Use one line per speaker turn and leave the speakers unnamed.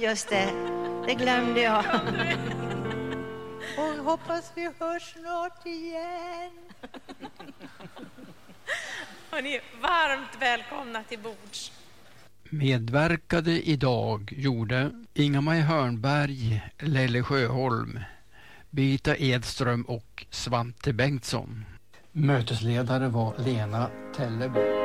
just det glömde jag. Och hoppas vi hörs snart igen.
Hörrni, varmt välkomna till bords.
Medverkade idag gjorde Inga-Maj Hörnberg, Lelle Sjöholm, Birgitta Edström och Svante Bengtsson. Mötesledare var Lena Tellebo.